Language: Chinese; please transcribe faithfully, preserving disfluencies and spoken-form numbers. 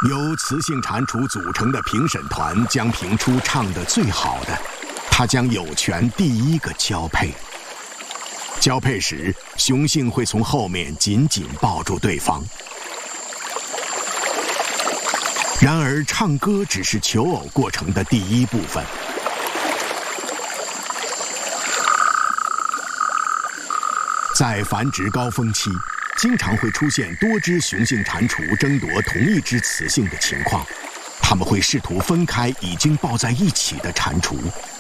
由雌性蟾蜍组成的评审团将评出唱得最好的，它将有权第一个交配。交配时，雄性会从后面紧紧抱住对方。然而，唱歌只是求偶过程的第一部分。在繁殖高峰期，经常会出现多只雄性蟾蜍争夺同一只雌性的情况，它们会试图分开已经抱在一起的蟾蜍，